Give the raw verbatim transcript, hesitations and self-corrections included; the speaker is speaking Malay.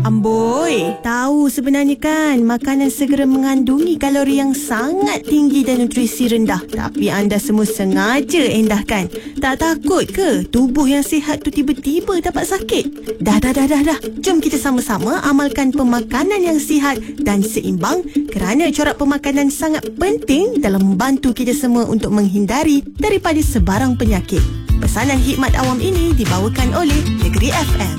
Amboi, tahu sebenarnya kan makanan segera mengandungi kalori yang sangat tinggi dan nutrisi rendah. Tapi anda semua sengaja endahkan. Tak takut ke tubuh yang sihat tu tiba-tiba dapat sakit? Dah, dah, dah, dah, dah. Jom kita sama-sama amalkan pemakanan yang sihat dan seimbang kerana corak pemakanan sangat penting dalam membantu kita semua untuk menghindari daripada sebarang penyakit. Pesanan Hikmat Awam ini dibawakan oleh Negeri F M.